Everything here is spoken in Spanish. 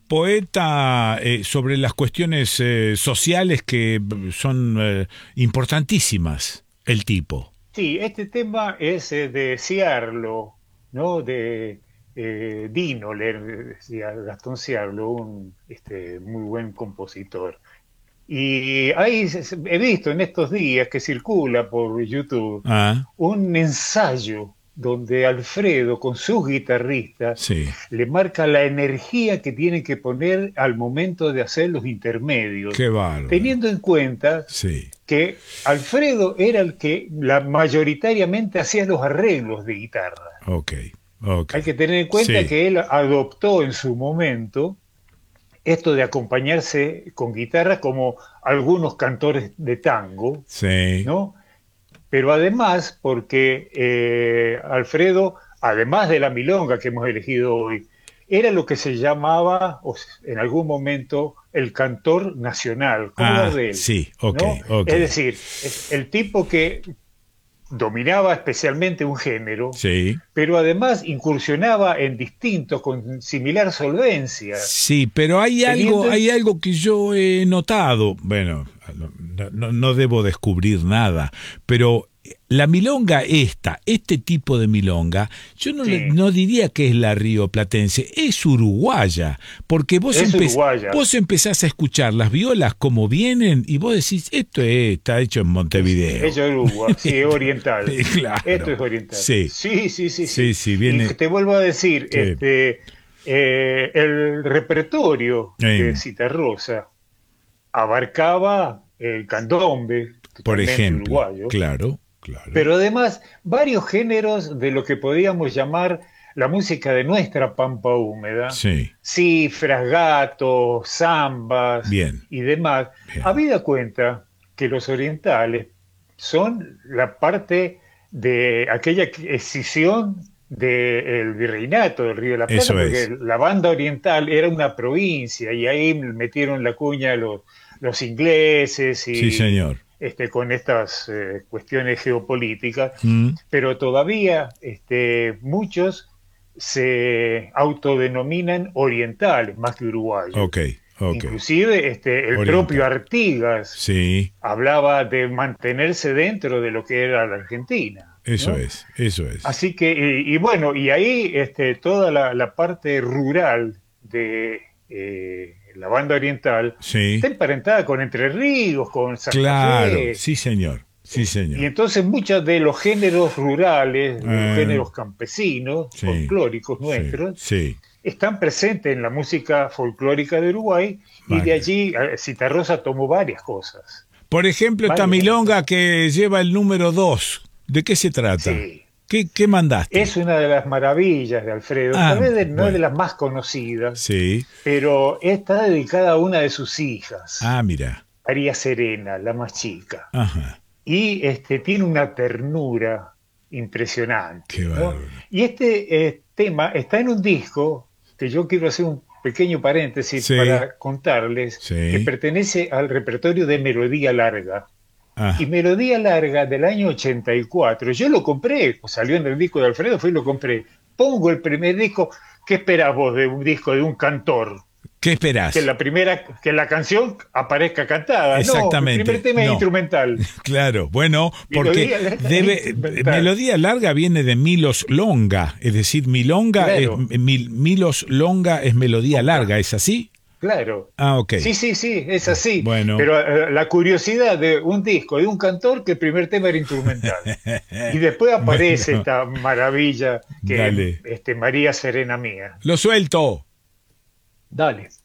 poeta sobre las cuestiones sociales que son importantísimas, el tipo. Sí, este tema es de Ciarlo, ¿no? De Dino, le decía Gastón Ciarlo, un muy buen compositor. Y ahí he visto en estos días que circula por YouTube Ah, un ensayo donde Alfredo con sus guitarristas sí, le marca la energía que tienen que poner al momento de hacer los intermedios, qué bárbaro. teniendo en cuenta Sí, que Alfredo era el que mayoritariamente hacía los arreglos de guitarra. ok, ok. Hay que tener en cuenta Sí, que él adoptó en su momento esto de acompañarse con guitarra como algunos cantores de tango, sí. ¿no? Pero además, porque Alfredo, además de la milonga que hemos elegido hoy, era lo que se llamaba en algún momento el cantor nacional, como Ah, Gardel, sí, ok, ¿no? ok. Es decir, es el tipo que dominaba especialmente un género, Sí. pero además incursionaba en distintos con similar solvencia, Sí, pero teniendo en... hay algo que yo he notado. Bueno, no debo descubrir nada, pero la milonga este tipo de milonga, yo Sí, no diría que es la rioplatense, es uruguaya, porque es uruguaya. vos empezás a escuchar las violas como vienen y vos decís, está hecho en Es Montevideo. Uruguay, sí, es oriental. Esto Claro, es oriental. sí, Sí, sí, sí, sí, sí. sí, Y viene. te vuelvo a decir, Sí. el repertorio de Citarrosa abarcaba el candombe, Por totalmente ejemplo, uruguayo, claro, claro. pero además varios géneros de lo que podríamos llamar la música de nuestra pampa húmeda, Sí, cifras, gatos, zambas bien, y demás, bien. habida cuenta que los orientales son la parte de aquella escisión del virreinato del Río de la Plata, Eso porque es. la banda oriental era una provincia y ahí metieron la cuña los ingleses Sí, y señor. con estas cuestiones geopolíticas, Mm, pero todavía muchos se autodenominan orientales más que uruguayos. ok, ok. Inclusive el propio Oriental. Artigas Sí, hablaba de mantenerse dentro de lo que era la Argentina, eso ¿no? es, eso es. Así que, y bueno, y ahí toda la parte rural de la banda oriental está Sí, emparentada con Entre Ríos, con Santa claro, Fe, sí, señor, sí, y señor. entonces muchos de los géneros rurales, de los Eh, géneros campesinos, sí, folclóricos sí, nuestros, sí. están presentes en la música folclórica de Uruguay y de Magna. allí Citarrosa tomó varias cosas, Por ejemplo, esta varias milonga cosas. que lleva el número 2. ¿De qué se trata? Sí, ¿Qué mandaste? es una de las maravillas de Alfredo, tal Ah, vez no es de bueno, las más conocidas, sí. pero está dedicada a una de sus hijas, Ah, mira. María Serena, la más chica. Ajá, Y tiene una ternura qué impresionante, ¿no? bárbaro. Y este tema está en un disco que yo quiero hacer un pequeño paréntesis Sí, para contarles que sí. pertenece al repertorio de Melodía Larga. Y Ah, Melodía Larga del año 84, yo lo compré, salió en el disco de Alfredo, fui y lo compré. Pongo el primer disco, ¿qué esperás vos de un disco de un cantor? ¿qué Que esperás? la primera, que la canción aparezca cantada. No, el primer Exactamente, tema es no. instrumental. Claro, bueno, porque Melodía Larga es instrumental. melodía larga viene de Milos Longa, es decir, Claro, Milos Longa es melodía larga, Longa, ¿es así? claro. Ah, ok. Sí, sí, sí, es así. Bueno, Pero la curiosidad de un disco, de un cantor, que el primer tema era instrumental. Y después aparece bueno, esta maravilla que dale. María Serena Mía. Lo suelto. Dale.